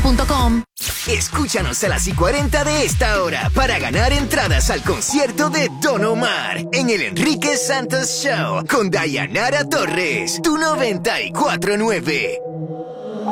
ticketmaster.com. Escúchanos a las 40 de esta hora para ganar entradas al concierto de Don Omar en el Enrique Santos Show con Dayanara Torres, tu 94.9.